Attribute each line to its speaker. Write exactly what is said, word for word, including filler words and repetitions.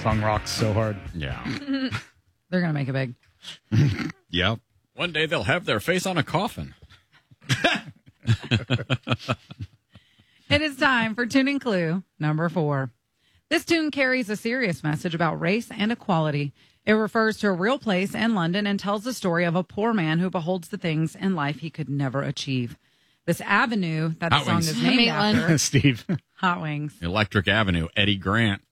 Speaker 1: Song rocks so hard.
Speaker 2: Yeah.
Speaker 3: They're going to make it big.
Speaker 2: Yep. One day they'll have their face on a coffin.
Speaker 3: It is time for Tuning Clue number four. This tune carries a serious message about race and equality. It refers to a real place in London and tells the story of a poor man who beholds the things in life he could never achieve. This avenue that the
Speaker 2: Hot
Speaker 3: song
Speaker 2: Wings.
Speaker 3: is named
Speaker 4: Maitland.
Speaker 3: after,
Speaker 1: Steve.
Speaker 3: Hot Wings.
Speaker 2: Electric Avenue, Eddie Grant.